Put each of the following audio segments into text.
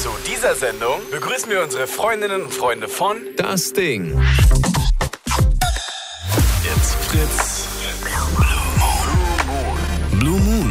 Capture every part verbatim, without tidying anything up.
Zu dieser Sendung begrüßen wir unsere Freundinnen und Freunde von Das Ding. Jetzt Fritz. Blue Moon.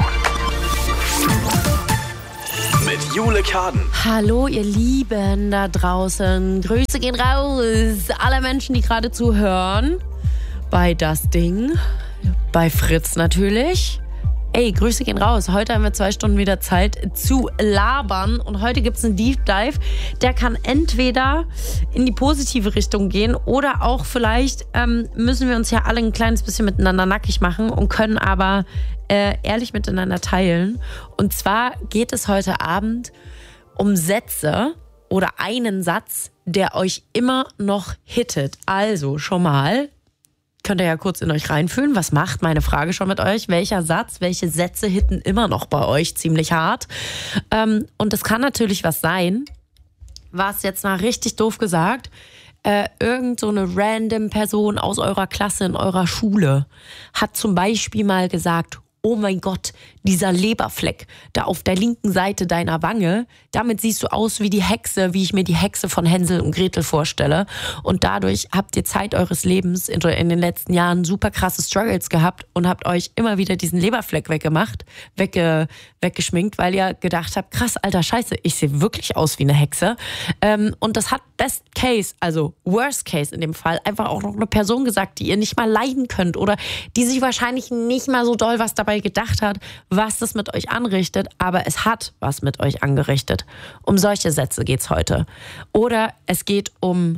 Mit Jule Kaden. Hallo ihr Lieben da draußen. Grüße gehen raus. Alle Menschen, die gerade zuhören. Bei Das Ding. Bei Fritz natürlich. Ey, Grüße gehen raus. Heute haben wir zwei Stunden wieder Zeit zu labern. Und heute gibt es einen Deep Dive. Der kann entweder in die positive Richtung gehen oder auch vielleicht ähm, müssen wir uns ja alle ein kleines bisschen miteinander nackig machen und können aber äh, ehrlich miteinander teilen. Und zwar geht es heute Abend um Sätze oder einen Satz, der euch immer noch hittet. Also schon mal... Könnt ihr ja kurz in euch reinfühlen. Was macht meine Frage schon mit euch? Welcher Satz, welche Sätze hitten immer noch bei euch ziemlich hart? Ähm, und es kann natürlich was sein, was jetzt mal richtig doof gesagt, äh, irgend so eine random Person aus eurer Klasse in eurer Schule hat zum Beispiel mal gesagt, oh mein Gott, dieser Leberfleck da auf der linken Seite deiner Wange, damit siehst du aus wie die Hexe, wie ich mir die Hexe von Hänsel und Gretel vorstelle. Und dadurch habt ihr Zeit eures Lebens in den letzten Jahren super krasse Struggles gehabt und habt euch immer wieder diesen Leberfleck weggemacht, wegge, weggeschminkt, weil ihr gedacht habt, krass, alter Scheiße, ich sehe wirklich aus wie eine Hexe. Ähm, und das hat Best Case, also Worst Case in dem Fall, einfach auch noch eine Person gesagt, die ihr nicht mal leiden könnt oder die sich wahrscheinlich nicht mal so doll was dabei gedacht hat, was das mit euch anrichtet, aber es hat was mit euch angerichtet. Um solche Sätze geht's heute. Oder es geht um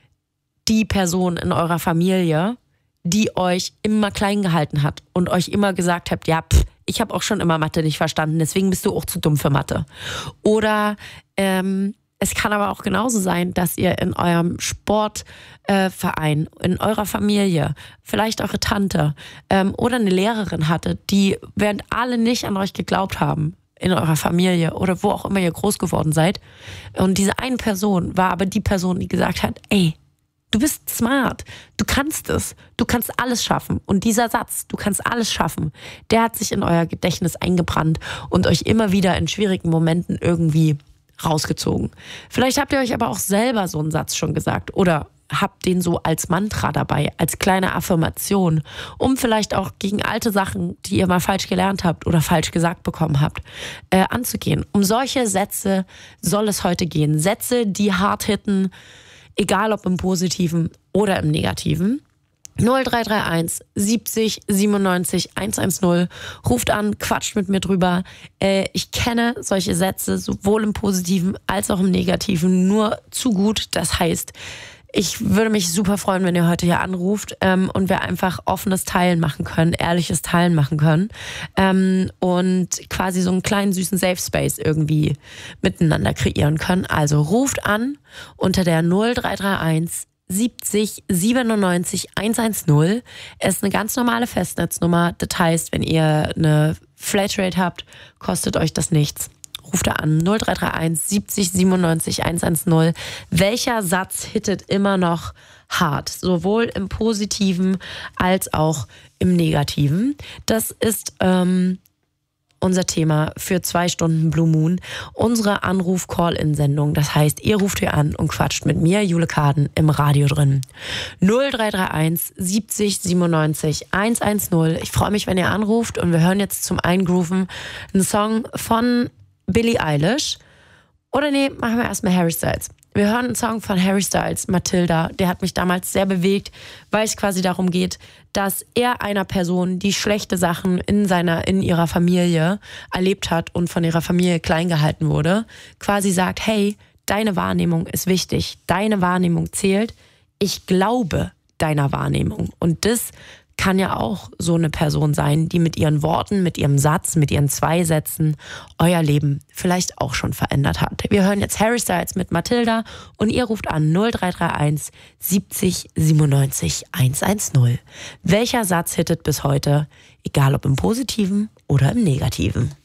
die Person in eurer Familie, die euch immer klein gehalten hat und euch immer gesagt hat, ja, pff, ich habe auch schon immer Mathe nicht verstanden, deswegen bist du auch zu dumm für Mathe. Oder ähm, es kann aber auch genauso sein, dass ihr in eurem Sportverein, äh, in eurer Familie, vielleicht eure Tante ähm, oder eine Lehrerin hattet, die, während alle nicht an euch geglaubt haben, in eurer Familie oder wo auch immer ihr groß geworden seid. Und diese eine Person war aber die Person, die gesagt hat, ey, du bist smart, du kannst es, du kannst alles schaffen. Und dieser Satz, du kannst alles schaffen, der hat sich in euer Gedächtnis eingebrannt und euch immer wieder in schwierigen Momenten irgendwie rausgezogen. Vielleicht habt ihr euch aber auch selber so einen Satz schon gesagt oder habt den so als Mantra dabei, als kleine Affirmation, um vielleicht auch gegen alte Sachen, die ihr mal falsch gelernt habt oder falsch gesagt bekommen habt, äh, anzugehen. Um solche Sätze soll es heute gehen. Sätze, die hart hitten, egal ob im Positiven oder im Negativen. null drei drei eins siebzig siebenundneunzig hundertzehn. Ruft an, quatscht mit mir drüber. Äh, ich kenne solche Sätze sowohl im Positiven als auch im Negativen nur zu gut. Das heißt, ich würde mich super freuen, wenn ihr heute hier anruft ähm, und wir einfach offenes Teilen machen können, ehrliches Teilen machen können ähm, und quasi so einen kleinen süßen Safe Space irgendwie miteinander kreieren können. Also ruft an unter der null drei drei eins siebzig siebenundneunzig hundertzehn. Es ist eine ganz normale Festnetznummer. Das heißt, wenn ihr eine Flatrate habt, kostet euch das nichts. Ruft da an null drei drei eins siebzig siebenundneunzig hundertzehn. Welcher Satz hittet immer noch hart? Sowohl im Positiven als auch im Negativen. Das ist ähm, unser Thema für zwei Stunden Blue Moon. Unsere Anruf-Call-In-Sendung. Das heißt, ihr ruft hier an und quatscht mit mir, Jule Kaden, im Radio drin. null drei drei eins siebzig siebenundneunzig hundertzehn. Ich freue mich, wenn ihr anruft und wir hören jetzt zum Eingrooven einen Song von Billie Eilish. Oder nee, machen wir erstmal Harry Styles. Wir hören einen Song von Harry Styles, Matilda. Der hat mich damals sehr bewegt, weil es quasi darum geht, dass er einer Person, die schlechte Sachen in seiner, in ihrer Familie erlebt hat und von ihrer Familie klein gehalten wurde, quasi sagt, hey, deine Wahrnehmung ist wichtig. Deine Wahrnehmung zählt. Ich glaube deiner Wahrnehmung. Und das kann ja auch so eine Person sein, die mit ihren Worten, mit ihrem Satz, mit ihren zwei Sätzen euer Leben vielleicht auch schon verändert hat. Wir hören jetzt Harry Styles mit Matilda und ihr ruft an null drei drei eins siebzig siebenundneunzig hundertzehn. Welcher Satz hittet bis heute, egal ob im Positiven oder im Negativen?